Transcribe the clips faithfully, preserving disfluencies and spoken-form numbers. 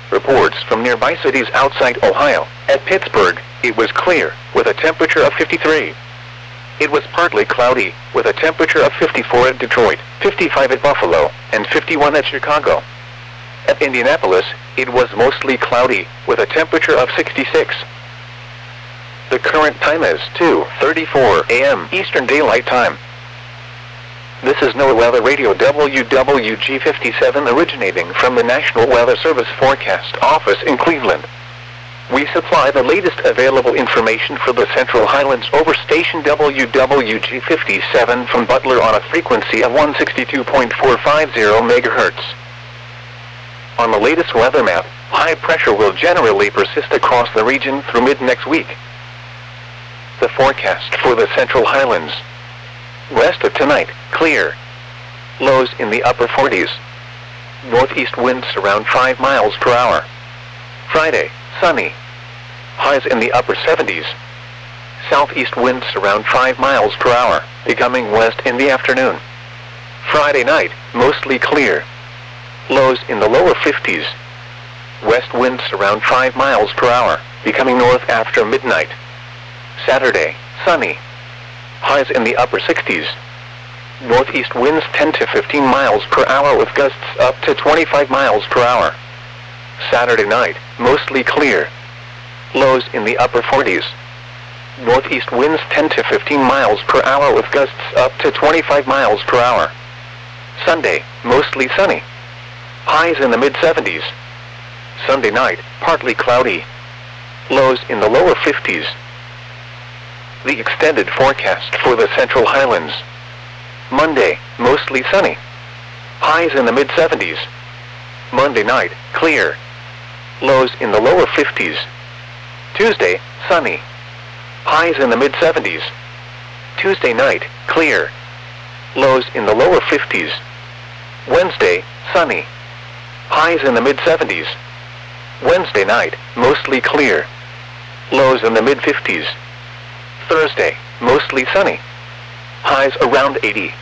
Reports from nearby cities outside Ohio. At Pittsburgh, it was clear, with a temperature of fifty-three. It was partly cloudy, with a temperature of fifty-four at Detroit, fifty-five at Buffalo, and fifty-one at Chicago. At Indianapolis, it was mostly cloudy, with a temperature of sixty-six. The current time is two thirty-four a m Eastern Daylight Time. This is NOAA Weather Radio W W G fifty-seven originating from the National Weather Service Forecast Office in Cleveland. We supply the latest available information for the Central Highlands over station W W G fifty-seven from Butler on a frequency of one sixty-two point four five zero megahertz. On the latest weather map, high pressure will generally persist across the region through mid-next week. The forecast for the Central Highlands. West of tonight, clear. Lows in the upper forties. Northeast winds around five miles per hour. Friday, sunny. Highs in the upper seventies. Southeast winds around five miles per hour, becoming west in the afternoon. Friday night, mostly clear. Lows in the lower fifties. West winds around five miles per hour, becoming north after midnight. Saturday, sunny. Highs in the upper sixties. Northeast winds ten to fifteen miles per hour with gusts up to twenty-five miles per hour. Saturday night, mostly clear. Lows in the upper forties. Northeast winds ten to fifteen miles per hour with gusts up to twenty-five miles per hour. Sunday, mostly sunny. Highs in the mid seventies. Sunday night, partly cloudy. Lows in the lower fifties. The extended forecast for the Central Highlands. Monday, mostly sunny. Highs in the mid seventies. Monday night, clear. Lows in the lower fifties. Tuesday, sunny. Highs in the mid seventies. Tuesday night, clear. Lows in the lower fifties. Wednesday, sunny. Highs in the mid seventies. Wednesday night, mostly clear. Lows in the mid fifties. Thursday, mostly sunny. Highs around eighty.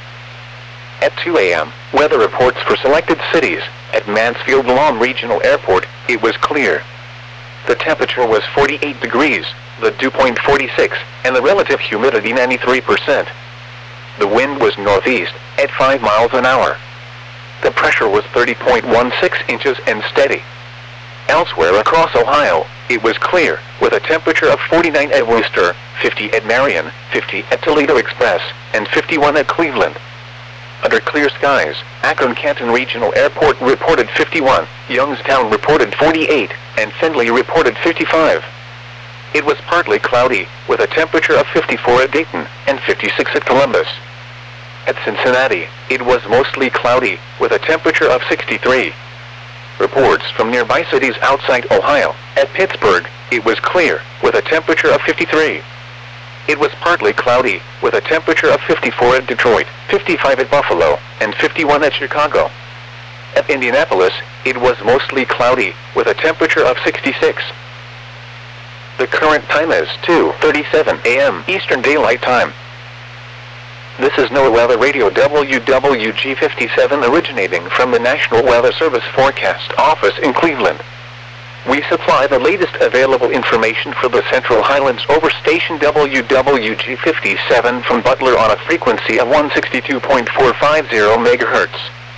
At two a m, weather reports for selected cities. At Mansfield-Lahm Regional Airport, it was clear. The temperature was forty-eight degrees, the dew point forty-six, and the relative humidity ninety-three percent. The wind was northeast, at five miles an hour. The pressure was thirty point one six inches and steady. Elsewhere across Ohio, it was clear, with a temperature of forty-nine at Worcester, fifty at Marion, fifty at Toledo Express, and fifty-one at Cleveland. Under clear skies, Akron-Canton Regional Airport reported fifty-one, Youngstown reported forty-eight, and Findlay reported fifty-five. It was partly cloudy, with a temperature of fifty-four at Dayton, and fifty-six at Columbus. At Cincinnati, it was mostly cloudy, with a temperature of sixty-three. Reports from nearby cities outside Ohio. At Pittsburgh, it was clear, with a temperature of fifty-three. It was partly cloudy, with a temperature of fifty-four at Detroit, fifty-five at Buffalo, and fifty-one at Chicago. At Indianapolis, it was mostly cloudy, with a temperature of sixty-six. The current time is two thirty-seven a m Eastern Daylight Time. This is NOAA Weather Radio W W G fifty-seven originating from the National Weather Service Forecast Office in Cleveland. We supply the latest available information for the Central Highlands over station W W G fifty-seven from Butler on a frequency of one sixty-two point four five zero megahertz.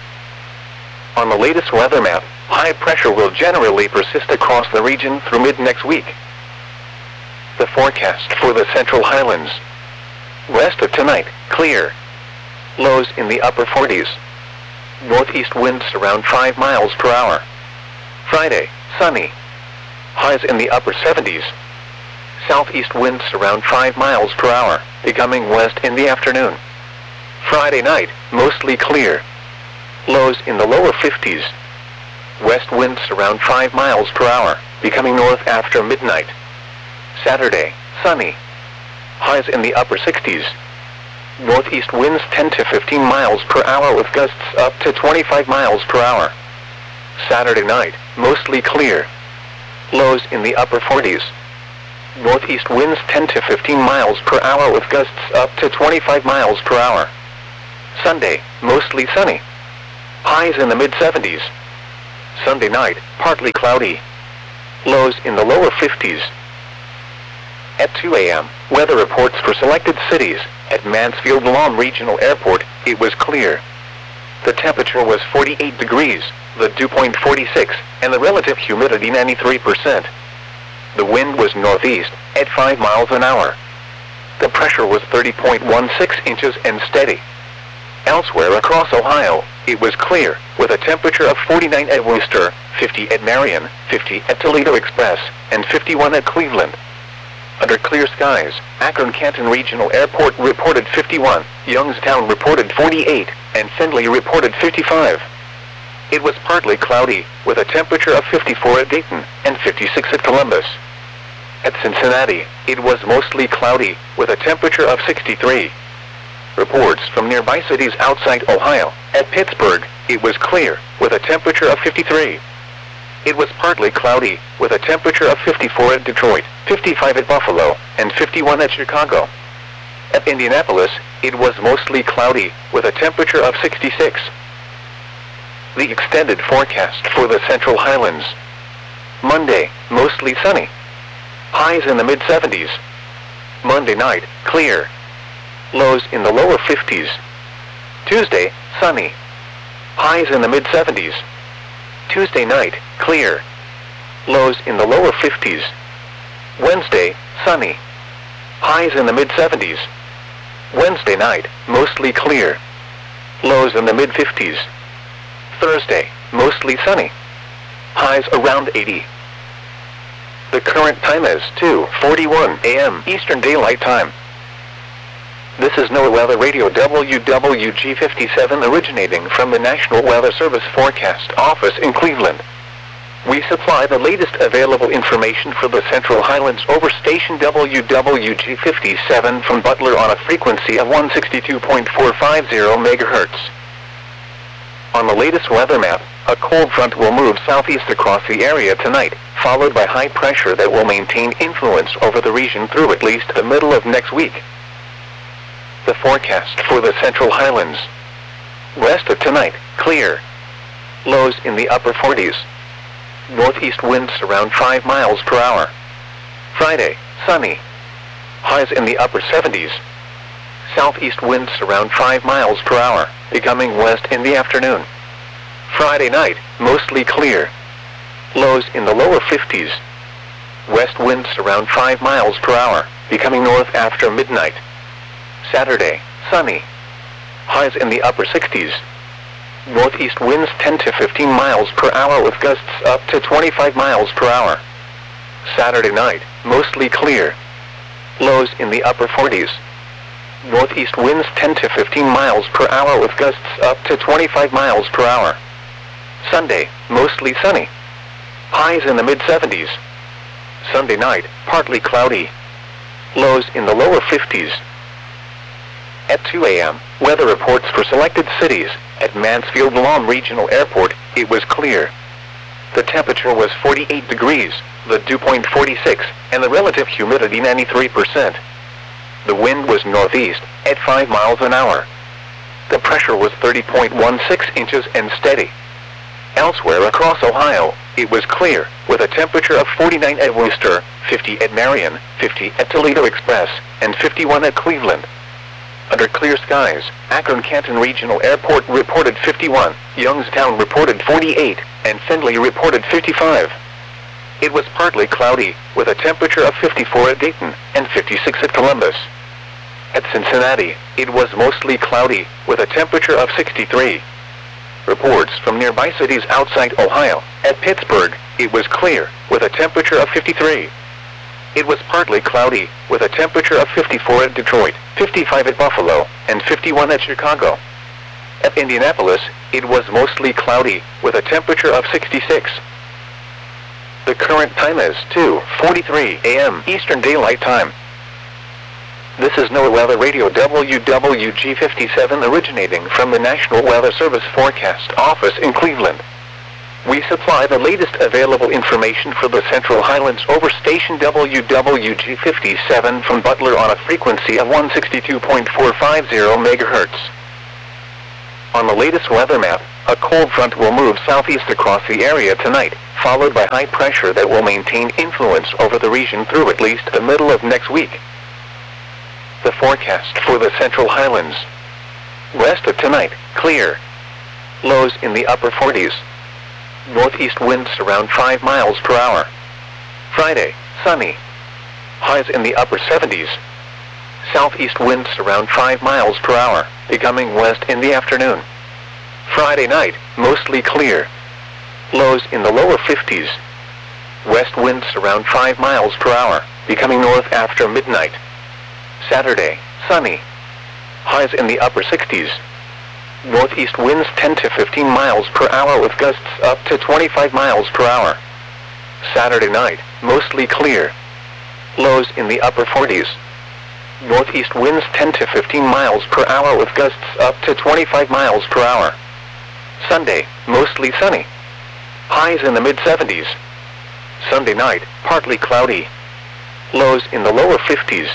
On the latest weather map, high pressure will generally persist across the region through mid-next week. The forecast for the Central Highlands. West of tonight, clear. Lows in the upper forties. Northeast winds around five miles per hour. Friday, sunny. Highs in the upper seventies. Southeast winds around five miles per hour, becoming west in the afternoon. Friday night, mostly clear. Lows in the lower fifties. West winds around five miles per hour, becoming north after midnight. Saturday, sunny. Highs in the upper sixties. Northeast winds ten to fifteen miles per hour with gusts up to twenty-five miles per hour. Saturday night, mostly clear. Lows in the upper forties. Northeast winds ten to fifteen miles per hour with gusts up to twenty-five miles per hour. Sunday, mostly sunny. Highs in the mid seventies. Sunday night, partly cloudy. Lows in the lower fifties. At two A M, weather reports for selected cities. At Mansfield-Lam Regional Airport, it was clear. The temperature was forty-eight degrees, the dew point forty-six, and the relative humidity ninety-three percent. The wind was northeast, at five miles an hour. The pressure was thirty point one six inches and steady. Elsewhere across Ohio, it was clear, with a temperature of forty-nine at Wooster, fifty at Marion, fifty at Toledo Express, and fifty-one at Cleveland. Under clear skies, Akron-Canton Regional Airport reported fifty-one, Youngstown reported forty-eight, and Findlay reported fifty-five. It was partly cloudy, with a temperature of fifty-four at Dayton, and fifty-six at Columbus. At Cincinnati, it was mostly cloudy, with a temperature of sixty-three. Reports from nearby cities outside Ohio. At Pittsburgh, it was clear, with a temperature of fifty-three. It was partly cloudy, with a temperature of fifty-four at Detroit, fifty-five at Buffalo, and fifty-one at Chicago. At Indianapolis, it was mostly cloudy, with a temperature of sixty-six. The extended forecast for the Central Highlands. Monday, mostly sunny. Highs in the mid seventies. Monday night, clear. Lows in the lower fifties. Tuesday, sunny. Highs in the mid seventies. Tuesday night, clear. Lows in the lower fifties. Wednesday, sunny. Highs in the mid seventies. Wednesday night, mostly clear. Lows in the mid fifties. Thursday, mostly sunny. Highs around eighty. The current time is two forty-one A M Eastern Daylight Time. This is NOAA Weather Radio W W G fifty-seven originating from the National Weather Service Forecast Office in Cleveland. We supply the latest available information for the Central Highlands over station W W G fifty-seven from Butler on a frequency of one sixty-two point four five zero megahertz. On the latest weather map, a cold front will move southeast across the area tonight, followed by high pressure that will maintain influence over the region through at least the middle of next week. The forecast for the Central Highlands. West of tonight, clear. Lows in the upper forties. Northeast winds around five miles per hour. Friday, sunny. Highs in the upper seventies. Southeast winds around five miles per hour, becoming west in the afternoon. Friday night, mostly clear. Lows in the lower fifties. West winds around five miles per hour, becoming north after midnight. Saturday, sunny. Highs in the upper sixties. Northeast winds ten to fifteen miles per hour with gusts up to twenty-five miles per hour. Saturday night, mostly clear. Lows in the upper forties. Northeast winds ten to fifteen miles per hour with gusts up to twenty-five miles per hour. Sunday, mostly sunny. Highs in the mid seventies. Sunday night, partly cloudy. Lows in the lower fifties. At two A M, weather reports for selected cities. At Mansfield-Lam Regional Airport, it was clear. The temperature was forty-eight degrees, the dew point forty-six, and the relative humidity ninety-three percent. The wind was northeast, at five miles an hour. The pressure was thirty point one six inches and steady. Elsewhere across Ohio, it was clear, with a temperature of forty-nine at Wooster, fifty at Marion, fifty at Toledo Express, and fifty-one at Cleveland. Under clear skies, Akron-Canton Regional Airport reported fifty-one, Youngstown reported forty-eight, and Findlay reported fifty-five. It was partly cloudy, with a temperature of fifty-four at Dayton, and fifty-six at Columbus. At Cincinnati, it was mostly cloudy, with a temperature of sixty-three. Reports from nearby cities outside Ohio. At Pittsburgh, it was clear, with a temperature of fifty-three. It was partly cloudy, with a temperature of fifty-four at Detroit, fifty-five at Buffalo, and fifty-one at Chicago. At Indianapolis, it was mostly cloudy, with a temperature of sixty-six. The current time is two forty-three A M Eastern Daylight Time. This is NOAA Weather Radio W W G fifty-seven originating from the National Weather Service Forecast Office in Cleveland. We supply the latest available information for the Central Highlands over station W W G fifty-seven from Butler on a frequency of one sixty-two point four five zero megahertz. On the latest weather map, a cold front will move southeast across the area tonight, followed by high pressure that will maintain influence over the region through at least the middle of next week. The forecast for the Central Highlands. West of tonight, clear. Lows in the upper forties. Northeast winds around five miles per hour. Friday, sunny. Highs in the upper seventies. Southeast winds around five miles per hour, becoming west in the afternoon. Friday night, mostly clear. Lows in the lower fifties. West winds around five miles per hour, becoming north after midnight. Saturday, sunny. Highs in the upper sixties. Northeast winds ten to fifteen miles per hour with gusts up to twenty-five miles per hour. Saturday night, mostly clear. Lows in the upper forties. Northeast winds ten to fifteen miles per hour with gusts up to twenty-five miles per hour. Sunday, mostly sunny. Highs in the mid seventies. Sunday night, partly cloudy. Lows in the lower fifties.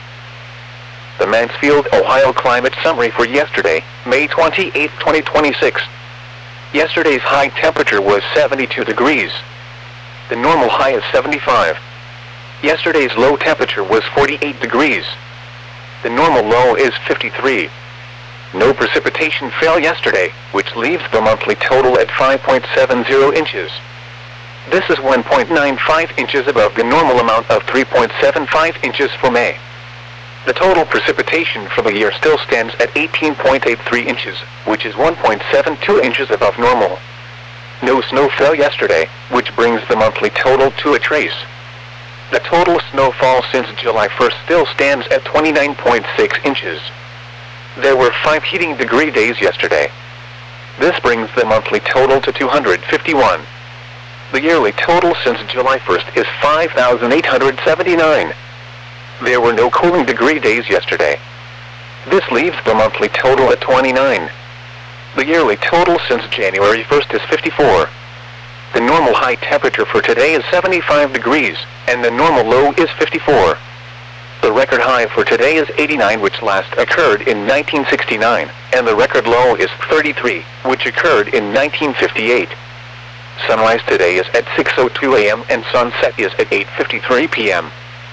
The Mansfield, Ohio climate summary for yesterday, May twenty-eighth, twenty twenty-six. Yesterday's high temperature was seventy-two degrees. The normal high is seventy-five. Yesterday's low temperature was forty-eight degrees. The normal low is fifty-three. No precipitation fell yesterday, which leaves the monthly total at five point seven zero inches. This is one point nine five inches above the normal amount of three point seven five inches for May. The total precipitation for the year still stands at eighteen point eight three inches, which is one point seven two inches above normal. No snow fell yesterday, which brings the monthly total to a trace. The total snowfall since July first still stands at twenty-nine point six inches. There were five heating degree days yesterday. This brings the monthly total to two hundred fifty-one. The yearly total since July first is five thousand eight hundred seventy-nine. There were no cooling degree days yesterday. This leaves the monthly total at twenty-nine. The yearly total since January first is fifty-four. The normal high temperature for today is seventy-five degrees, and the normal low is fifty-four. The record high for today is eighty-nine, which last occurred in nineteen sixty-nine, and the record low is thirty-three, which occurred in nineteen fifty-eight. Sunrise today is at six oh two a m and sunset is at eight fifty-three p m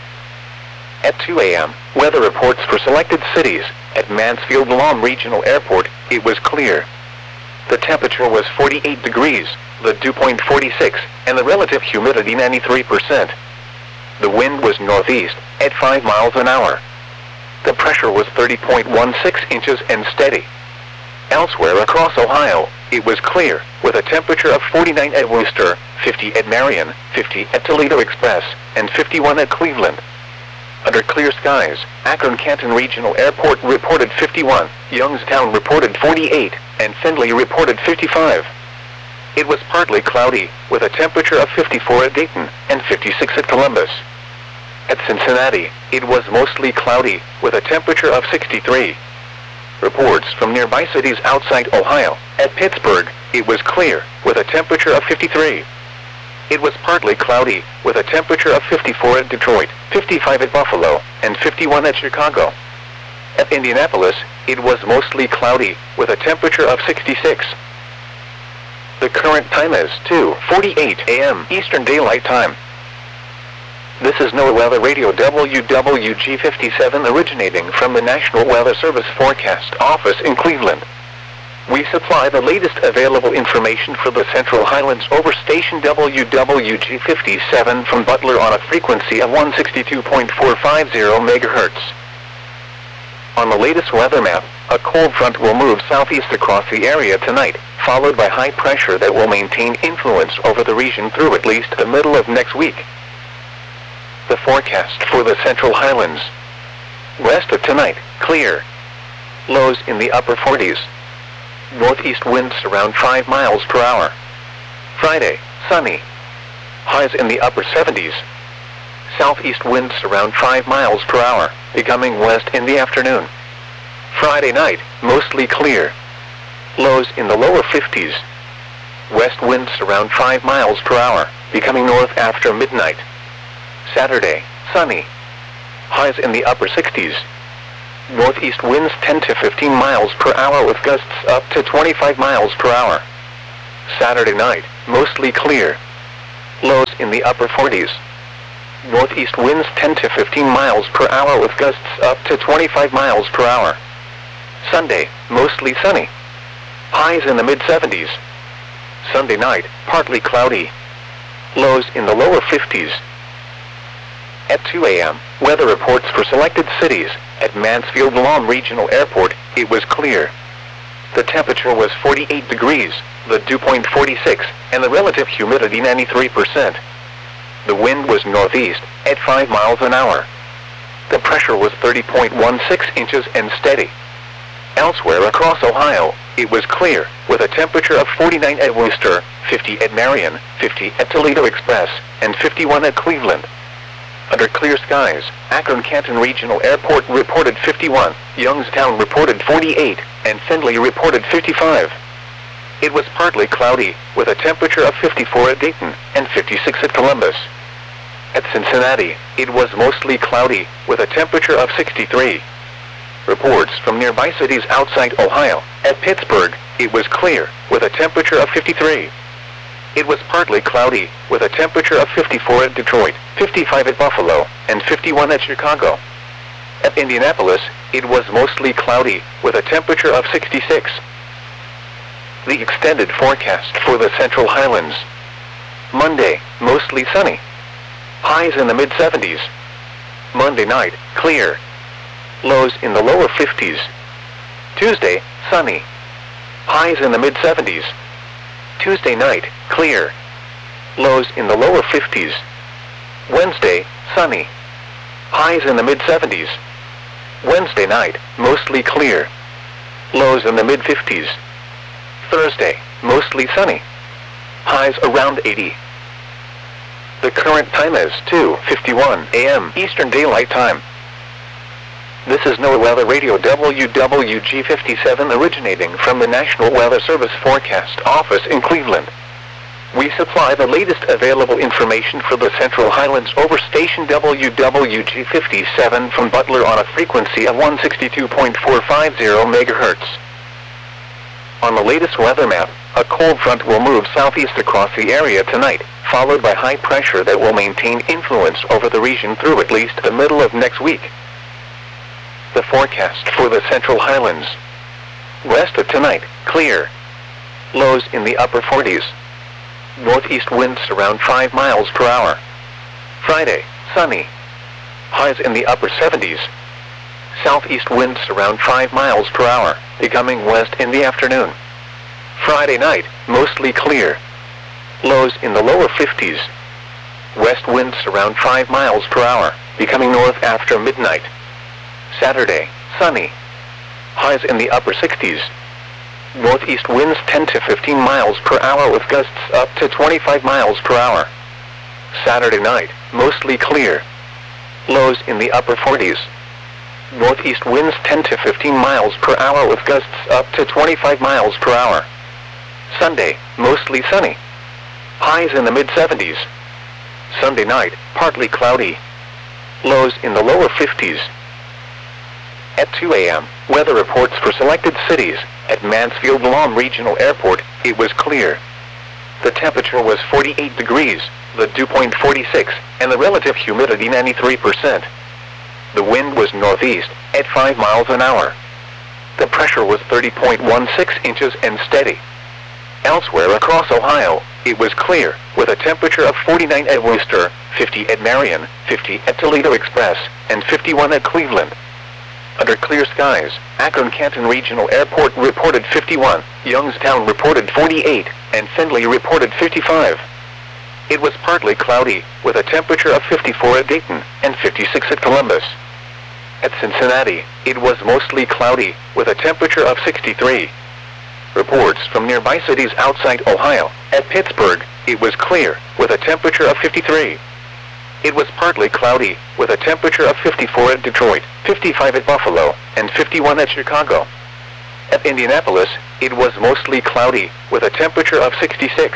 At two a m, weather reports for selected cities. At Mansfield-Lom Regional Airport, it was clear. The temperature was forty-eight degrees, the dew point forty-six, and the relative humidity ninety-three percent. The wind was northeast, at five miles an hour. The pressure was thirty point one six inches and steady. Elsewhere across Ohio, it was clear, with a temperature of forty-nine at Wooster, fifty at Marion, fifty at Toledo Express, and fifty-one at Cleveland. Under clear skies, Akron-Canton Regional Airport reported fifty-one, Youngstown reported forty-eight, and Findlay reported fifty-five. It was partly cloudy, with a temperature of fifty-four at Dayton, and fifty-six at Columbus. At Cincinnati, it was mostly cloudy, with a temperature of sixty-three. Reports from nearby cities outside Ohio. At Pittsburgh, it was clear, with a temperature of fifty-three. It was partly cloudy, with a temperature of fifty-four at Detroit, fifty-five at Buffalo, and fifty-one at Chicago. At Indianapolis, it was mostly cloudy, with a temperature of sixty-six. The current time is two forty-eight a m Eastern Daylight Time. This is NOAA Weather Radio W W G fifty-seven originating from the National Weather Service Forecast Office in Cleveland. We supply the latest available information for the Central Highlands over station W W G fifty-seven from Butler on a frequency of one sixty-two point four five zero megahertz. On the latest weather map, a cold front will move southeast across the area tonight, followed by high pressure that will maintain influence over the region through at least the middle of next week. The forecast for the Central Highlands. West of tonight, clear. Lows in the upper forties. Northeast winds around five miles per hour. Friday, sunny. Highs in the upper seventies. Southeast winds around five miles per hour, becoming west in the afternoon. Friday night, mostly clear. Lows in the lower fifties. West winds around five miles per hour, becoming north after midnight. Saturday, sunny. Highs in the upper sixties. Northeast winds ten to fifteen miles per hour with gusts up to twenty-five miles per hour. Saturday night, mostly clear. Lows in the upper forties. Northeast winds ten to fifteen miles per hour with gusts up to twenty-five miles per hour. Sunday, mostly sunny. Highs in the mid seventies. Sunday night, partly cloudy. Lows in the lower fifties. At two A M, weather reports for selected cities. At Mansfield Lawn Regional Airport, it was clear. The temperature was forty-eight degrees, the dew point forty-six, and the relative humidity ninety-three percent. The wind was northeast, at five miles an hour. The pressure was thirty point one six inches and steady. Elsewhere across Ohio, it was clear, with a temperature of forty-nine at Wooster, fifty at Marion, fifty at Toledo Express, and fifty-one at Cleveland. Under clear skies, Akron-Canton Regional Airport reported fifty-one, Youngstown reported forty-eight, and Findlay reported fifty-five. It was partly cloudy, with a temperature of fifty-four at Dayton, and fifty-six at Columbus. At Cincinnati, it was mostly cloudy, with a temperature of sixty-three. Reports from nearby cities outside Ohio. At Pittsburgh, it was clear, with a temperature of fifty-three. It was partly cloudy, with a temperature of fifty-four at Detroit, fifty-five at Buffalo, and fifty-one at Chicago. At Indianapolis, it was mostly cloudy, with a temperature of sixty-six. The extended forecast for the Central Highlands. Monday, mostly sunny. Highs in the mid seventies. Monday night, clear. Lows in the lower fifties. Tuesday, sunny. Highs in the mid seventies. Tuesday night, clear. Lows in the lower fifties. Wednesday, sunny. Highs in the mid seventies. Wednesday night, mostly clear. Lows in the mid fifties. Thursday, mostly sunny. Highs around eighty. The current time is two fifty-one A M Eastern Daylight Time. This is NOAA Weather Radio W W G fifty-seven originating from the National Weather Service Forecast Office in Cleveland. We supply the latest available information for the Central Highlands over station W W G fifty-seven from Butler on a frequency of one sixty-two point four five zero megahertz. On the latest weather map, a cold front will move southeast across the area tonight, followed by high pressure that will maintain influence over the region through at least the middle of next week. The forecast for the Central Highlands. West of tonight, clear. Lows in the upper forties. Northeast winds around five miles per hour. Friday, sunny. Highs in the upper seventies. Southeast winds around five miles per hour, becoming west in the afternoon. Friday night, mostly clear. Lows in the lower fifties. West winds around five miles per hour, becoming north after midnight. Saturday, sunny. Highs in the upper sixties. Northeast winds ten to fifteen miles per hour with gusts up to twenty-five miles per hour. Saturday night, mostly clear. Lows in the upper forties. Northeast winds ten to fifteen miles per hour with gusts up to twenty-five miles per hour. Sunday, mostly sunny. Highs in the mid seventies. Sunday night, partly cloudy. Lows in the lower fifties. At two A M, weather reports for selected cities. At Mansfield Lawn Regional Airport, it was clear. The temperature was forty-eight degrees, the dew point forty-six, and the relative humidity ninety-three percent. The wind was northeast, at five miles an hour. The pressure was thirty point one six inches and steady. Elsewhere across Ohio, it was clear, with a temperature of forty-nine at Wooster, fifty at Marion, fifty at Toledo Express, and fifty-one at Cleveland. Under clear skies, Akron-Canton Regional Airport reported fifty-one, Youngstown reported forty-eight, and Findlay reported fifty-five. It was partly cloudy, with a temperature of fifty-four at Dayton, and fifty-six at Columbus. At Cincinnati, it was mostly cloudy, with a temperature of sixty-three. Reports from nearby cities outside Ohio. At Pittsburgh, it was clear, with a temperature of fifty-three. It was partly cloudy, with a temperature of fifty-four at Detroit, fifty-five at Buffalo, and fifty-one at Chicago. At Indianapolis, it was mostly cloudy, with a temperature of sixty-six.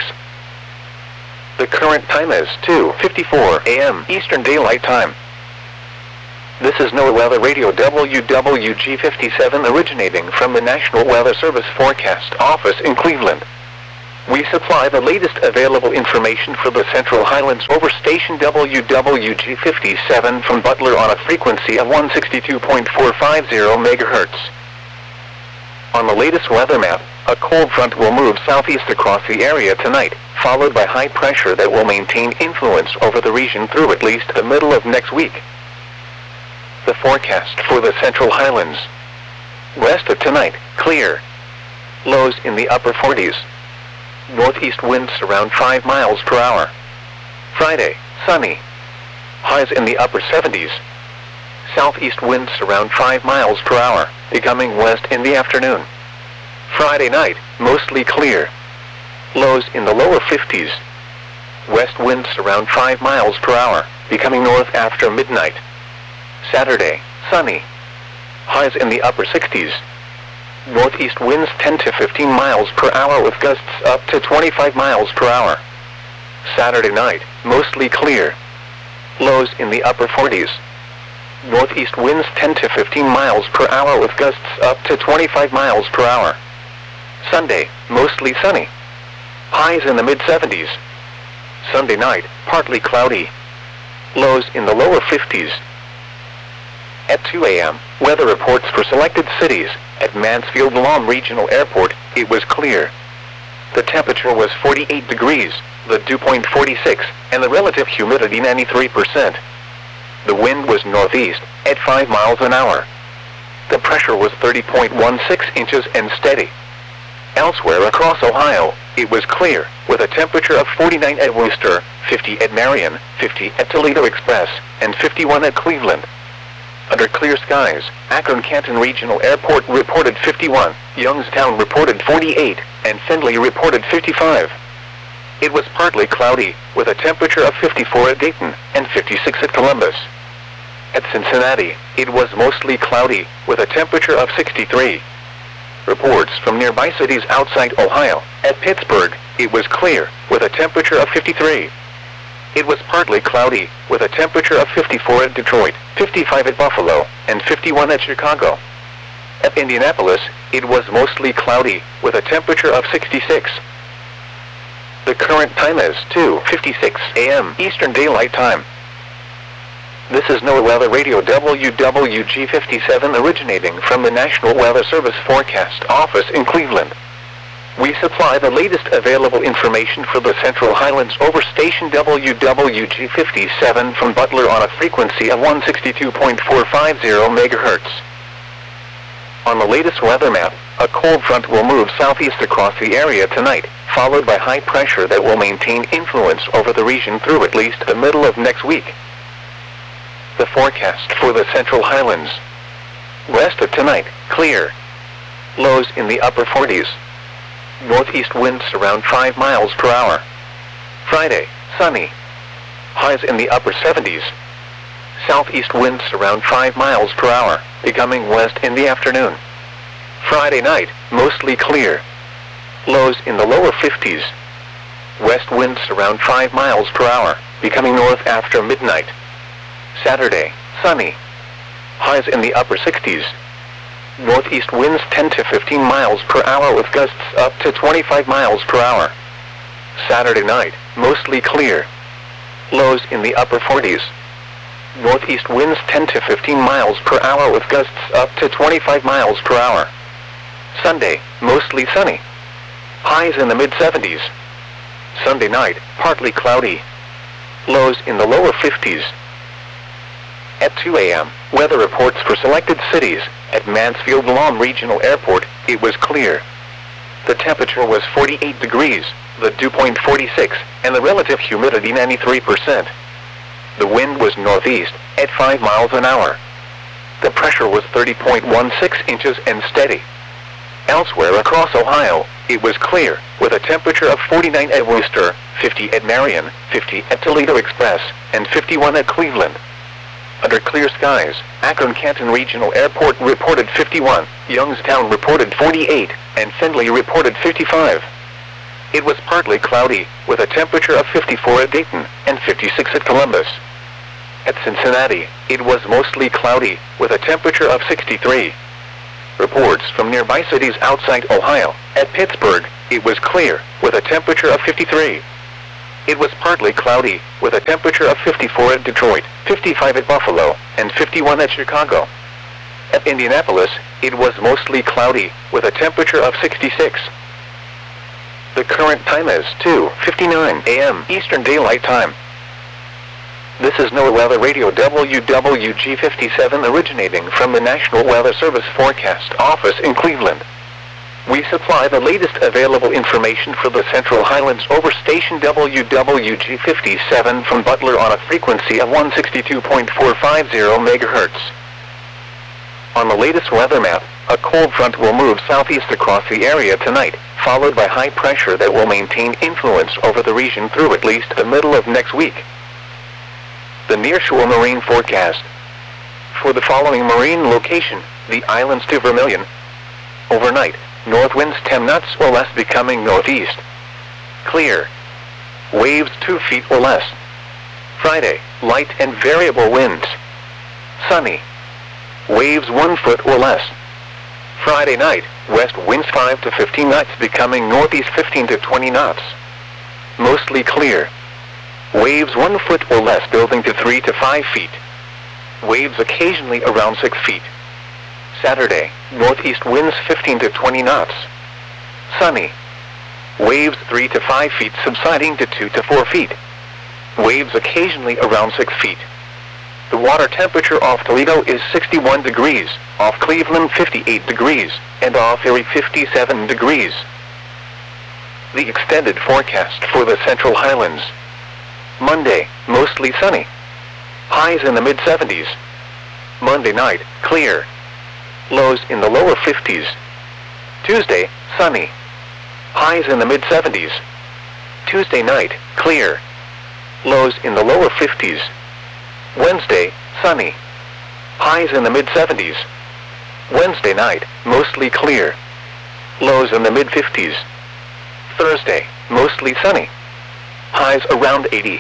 The current time is two fifty-four A M Eastern Daylight Time. This is NOAA Weather Radio W W G fifty-seven originating from the National Weather Service Forecast Office in Cleveland. We supply the latest available information for the Central Highlands over station W W G fifty-seven from Butler on a frequency of one sixty-two point four five zero megahertz. On the latest weather map, a cold front will move southeast across the area tonight, followed by high pressure that will maintain influence over the region through at least the middle of next week. The forecast for the Central Highlands. West of tonight, clear. Lows in the upper forties. Northeast winds around five miles per hour. Friday, sunny. Highs in the upper seventies. Southeast winds around five miles per hour, becoming west in the afternoon. Friday night, mostly clear. Lows in the lower fifties. West winds around five miles per hour, becoming north after midnight. Saturday, sunny. Highs in the upper sixties. Northeast winds ten to fifteen miles per hour with gusts up to twenty-five miles per hour. Saturday night, mostly clear. Lows in the upper forties. Northeast winds ten to fifteen miles per hour with gusts up to twenty-five miles per hour. Sunday, mostly sunny. Highs in the mid seventies. Sunday night, partly cloudy. Lows in the lower fifties. At two A M, weather reports for selected cities. At Mansfield-Lam Regional Airport, it was clear. The temperature was forty-eight degrees, the dew point forty-six, and the relative humidity ninety-three percent. The wind was northeast, at five miles an hour. The pressure was thirty point one six inches and steady. Elsewhere across Ohio, it was clear, with a temperature of forty-nine at Wooster, fifty at Marion, fifty at Toledo Express, and fifty-one at Cleveland. Under clear skies, Akron-Canton Regional Airport reported fifty-one, Youngstown reported forty-eight, and Findlay reported fifty-five. It was partly cloudy, with a temperature of fifty-four at Dayton, and fifty-six at Columbus. At Cincinnati, it was mostly cloudy, with a temperature of sixty-three. Reports from nearby cities outside Ohio. At Pittsburgh, it was clear, with a temperature of fifty-three. It was partly cloudy, with a temperature of fifty-four at Detroit, fifty-five at Buffalo, and fifty-one at Chicago. At Indianapolis, it was mostly cloudy, with a temperature of sixty-six. The current time is two fifty-six A M Eastern Daylight Time. This is NOAA Weather Radio W W G fifty-seven originating from the National Weather Service Forecast Office in Cleveland. We supply the latest available information for the Central Highlands over station W W G fifty-seven from Butler on a frequency of one sixty-two point four five zero megahertz. On the latest weather map, a cold front will move southeast across the area tonight, followed by high pressure that will maintain influence over the region through at least the middle of next week. The forecast for the Central Highlands. West of tonight, clear. Lows in the upper forties. Northeast winds around five miles per hour. Friday, sunny. Highs in the upper seventies. Southeast winds around five miles per hour, becoming west in the afternoon. Friday night, mostly clear. Lows in the lower fifties. West winds around five miles per hour, becoming north after midnight. Saturday, sunny. Highs in the upper sixties. Northeast winds ten to fifteen miles per hour with gusts up to twenty-five miles per hour. Saturday night, mostly clear. Lows in the upper forties. Northeast winds ten to fifteen miles per hour with gusts up to twenty-five miles per hour. Sunday, mostly sunny. Highs in the mid seventies. Sunday night, partly cloudy. Lows in the lower fifties. At two A M, weather reports for selected cities. At Mansfield-Lam Regional Airport, it was clear. The temperature was forty-eight degrees, the dew point forty-six, and the relative humidity ninety-three percent. The wind was northeast, at five miles an hour. The pressure was thirty point one six inches and steady. Elsewhere across Ohio, it was clear, with a temperature of forty-nine at Wooster, fifty at Marion, fifty at Toledo Express, and fifty-one at Cleveland. Under clear skies, Akron-Canton Regional Airport reported fifty-one, Youngstown reported forty-eight, and Findlay reported fifty-five. It was partly cloudy, with a temperature of fifty-four at Dayton, and fifty-six at Columbus. At Cincinnati, it was mostly cloudy, with a temperature of sixty-three. Reports from nearby cities outside Ohio. At Pittsburgh, it was clear, with a temperature of fifty-three. It was partly cloudy, with a temperature of fifty-four at Detroit, fifty-five at Buffalo, and fifty-one at Chicago. At Indianapolis, it was mostly cloudy, with a temperature of sixty-six. The current time is two fifty-nine a m Eastern Daylight Time. This is NOAA Weather Radio W W G fifty-seven originating from the National Weather Service Forecast Office in Cleveland. We supply the latest available information for the Central Highlands over station W W G fifty-seven from Butler on a frequency of one sixty-two point four five zero megahertz. On the latest weather map, a cold front will move southeast across the area tonight, followed by high pressure that will maintain influence over the region through at least the middle of next week. The nearshore marine forecast. For the following marine location, the islands to Vermilion. Overnight, north winds ten knots or less becoming northeast. Clear. Waves two feet or less. Friday, light and variable winds. Sunny. Waves one foot or less. Friday night, west winds five to fifteen knots becoming northeast fifteen to twenty knots. Mostly clear. Waves one foot or less building to three to five feet. Waves occasionally around six feet. Saturday, northeast winds fifteen to twenty knots. Sunny. Waves three to five feet subsiding to two to four feet. Waves occasionally around six feet. The water temperature off Toledo is sixty-one degrees, off Cleveland fifty-eight degrees, and off Erie fifty-seven degrees. The extended forecast for the Central Highlands. Monday, mostly sunny. Highs in the mid seventies. Monday night, clear. Lows in the lower fifties. Tuesday, sunny. Highs in the mid seventies. Tuesday night, clear. Lows in the lower fifties. Wednesday, sunny. Highs in the mid seventies. Wednesday night, mostly clear. Lows in the mid fifties. Thursday, mostly sunny. Highs around eighty.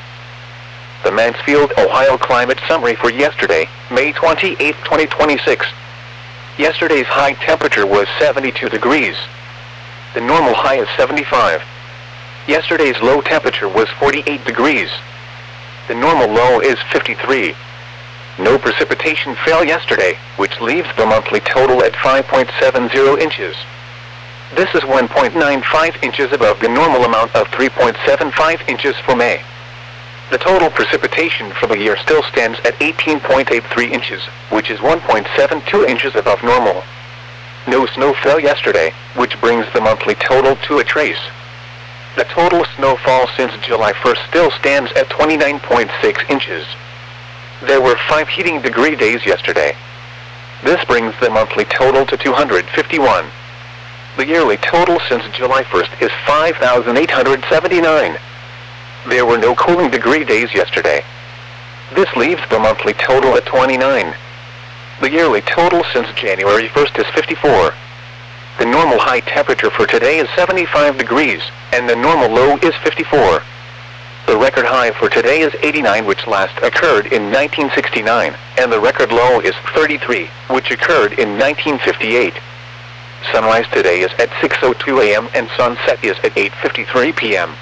The Mansfield, Ohio climate summary for yesterday, May twenty-eighth, twenty twenty-six. Yesterday's high temperature was seventy-two degrees. The normal high is seventy-five. Yesterday's low temperature was forty-eight degrees. The normal low is fifty-three. No precipitation fell yesterday, which leaves the monthly total at five point seven zero inches. This is one point nine five inches above the normal amount of three point seven five inches for May. The total precipitation for the year still stands at eighteen point eight three inches, which is one point seven two inches above normal. No snow fell yesterday, which brings the monthly total to a trace. The total snowfall since July first still stands at twenty-nine point six inches. There were five heating degree days yesterday. This brings the monthly total to two hundred fifty-one. The yearly total since July first is five thousand eight hundred seventy-nine. There were no cooling degree days yesterday. This leaves the monthly total at twenty-nine. The yearly total since January first is fifty-four. The normal high temperature for today is seventy-five degrees, and the normal low is fifty-four. The record high for today is eighty-nine, which last occurred in nineteen sixty-nine, and the record low is thirty-three, which occurred in nineteen fifty-eight. Sunrise today is at six oh two a m and sunset is at eight fifty-three p m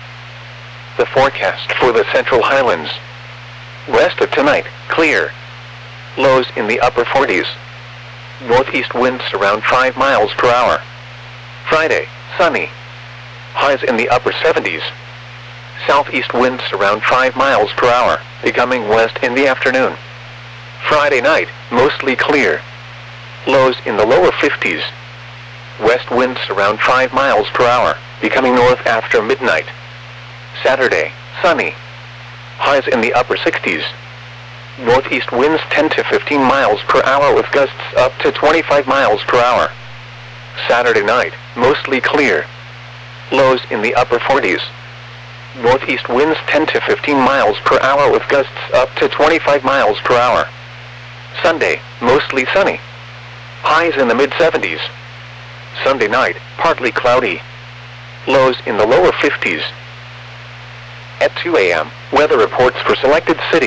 The forecast for the Central Highlands. West of tonight, clear. Lows in the upper forties. Northeast winds around five miles per hour. Friday, sunny. Highs in the upper seventies. Southeast winds around five miles per hour, becoming west in the afternoon. Friday night, mostly clear. Lows in the lower fifties. West winds around five miles per hour, becoming north after midnight. Saturday, sunny. Highs in the upper sixties. Northeast winds ten to fifteen miles per hour with gusts up to twenty-five miles per hour. Saturday night, mostly clear. Lows in the upper forties. Northeast winds ten to fifteen miles per hour with gusts up to twenty-five miles per hour. Sunday, mostly sunny. Highs in the mid seventies. Sunday night, partly cloudy. Lows in the lower fifties. At two a m, weather reports for selected cities.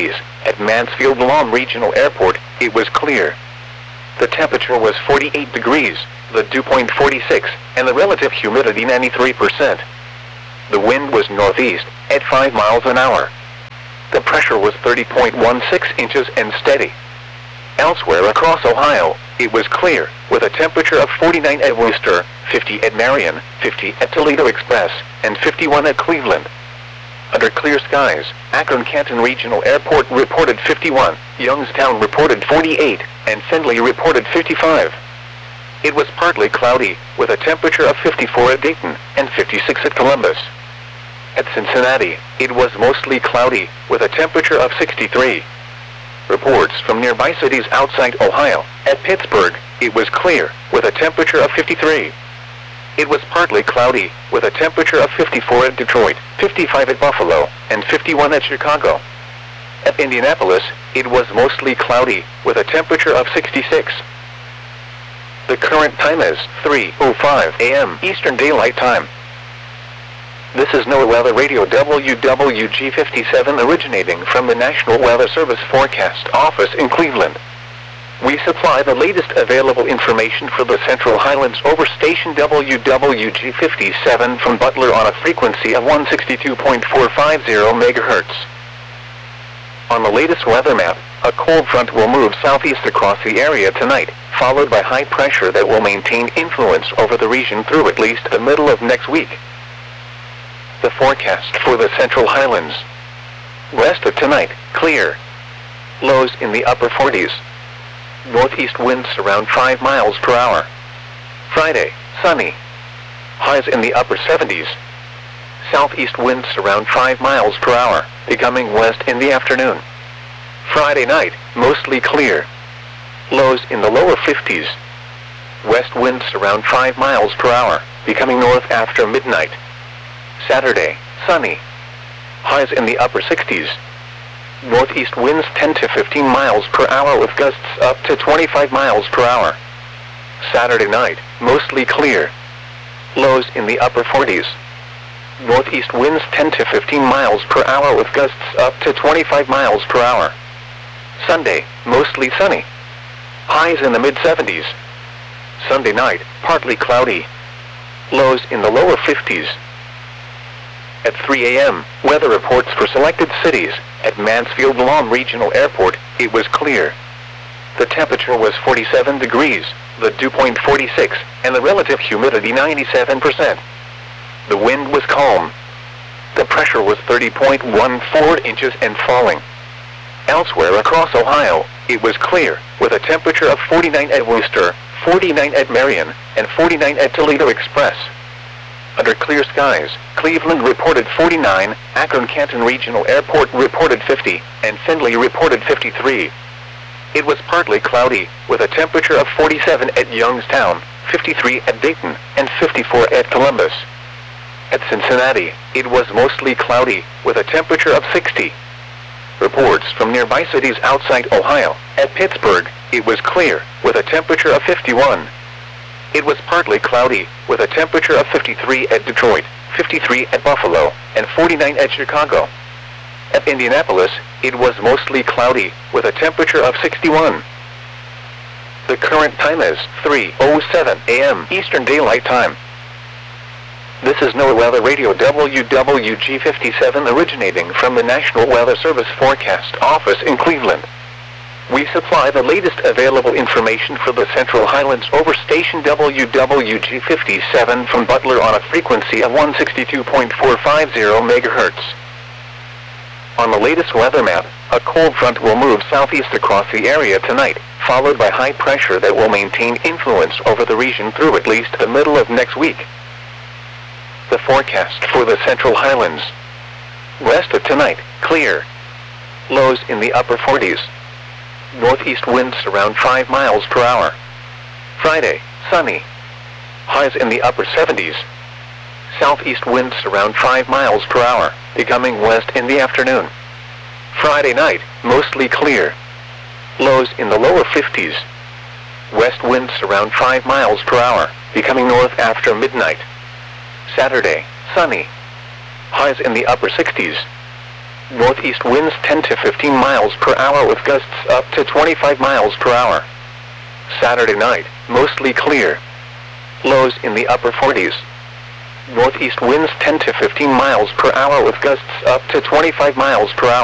At Mansfield Lahm Regional Airport, it was clear. The temperature was forty-eight degrees, the dew point forty-six, and the relative humidity ninety-three percent. The wind was northeast, at five miles an hour. The pressure was thirty point one six inches and steady. Elsewhere across Ohio, it was clear, with a temperature of forty-nine at Wooster, fifty at Marion, fifty at Toledo Express, and fifty-one at Cleveland. Under clear skies, Akron-Canton Regional Airport reported fifty-one, Youngstown reported forty-eight, and Findlay reported fifty-five. It was partly cloudy, with a temperature of fifty-four at Dayton, and fifty-six at Columbus. At Cincinnati, it was mostly cloudy, with a temperature of sixty-three. Reports from nearby cities outside Ohio. At Pittsburgh, it was clear, with a temperature of fifty-three. It was partly cloudy, with a temperature of fifty-four at Detroit, fifty-five at Buffalo, and fifty-one at Chicago. At Indianapolis, it was mostly cloudy, with a temperature of sixty-six. The current time is three oh five a m Eastern Daylight Time. This is NOAA Weather Radio W W G fifty-seven originating from the National Weather Service Forecast Office in Cleveland. We supply the latest available information for the Central Highlands over station W W G fifty-seven from Butler on a frequency of one sixty-two point four five zero megahertz. On the latest weather map, a cold front will move southeast across the area tonight, followed by high pressure that will maintain influence over the region through at least the middle of next week. The forecast for the Central Highlands. West of tonight, clear. Lows in the upper forties. Northeast winds around five miles per hour. Friday, sunny. Highs in the upper seventies. Southeast winds around five miles per hour, becoming west in the afternoon. Friday night, mostly clear. Lows in the lower fifties. West winds around five miles per hour, becoming north after midnight. Saturday, sunny. Highs in the upper sixties. Northeast winds ten to fifteen miles per hour with gusts up to twenty-five miles per hour. Saturday night, mostly clear. Lows in the upper forties. Northeast winds ten to fifteen miles per hour with gusts up to twenty-five miles per hour. Sunday, mostly sunny. Highs in the mid seventies. Sunday night, partly cloudy. Lows in the lower fifties. At three a m, weather reports for selected cities. At Mansfield Lahm Regional Airport, it was clear. The temperature was forty-seven degrees, the dew point forty-six, and the relative humidity ninety-seven percent. The wind was calm. The pressure was thirty point one four inches and falling. Elsewhere across Ohio, it was clear, with a temperature of forty-nine at Wooster, forty-nine at Marion, and forty-nine at Toledo Express. Under clear skies, Cleveland reported forty-nine, Akron-Canton Regional Airport reported fifty, and Findlay reported fifty-three. It was partly cloudy, with a temperature of forty-seven at Youngstown, fifty-three at Dayton, and fifty-four at Columbus. At Cincinnati, it was mostly cloudy, with a temperature of sixty. Reports from nearby cities outside Ohio. At Pittsburgh, it was clear, with a temperature of fifty-one. It was partly cloudy, with a temperature of fifty-three at Detroit, fifty-three at Buffalo, and forty-nine at Chicago. At Indianapolis, it was mostly cloudy, with a temperature of sixty-one. The current time is three oh seven a m Eastern Daylight Time. This is NOAA Weather Radio W W G fifty-seven originating from the National Weather Service Forecast Office in Cleveland. We supply the latest available information for the Central Highlands over station W W G fifty-seven from Butler on a frequency of one sixty-two point four five zero megahertz. On the latest weather map, a cold front will move southeast across the area tonight, followed by high pressure that will maintain influence over the region through at least the middle of next week. The forecast for the Central Highlands. West of tonight, clear. Lows in the upper forties. Northeast winds around five miles per hour. Friday, sunny. Highs in the upper seventies. Southeast winds around five miles per hour, becoming west in the afternoon. Friday night, mostly clear. Lows in the lower fifties. West winds around five miles per hour, becoming north after midnight. Saturday, sunny. Highs in the upper sixties. Northeast winds ten to fifteen miles per hour with gusts up to twenty-five miles per hour. Saturday night, mostly clear. Lows in the upper forties. Northeast winds ten to fifteen miles per hour with gusts up to twenty-five miles per hour.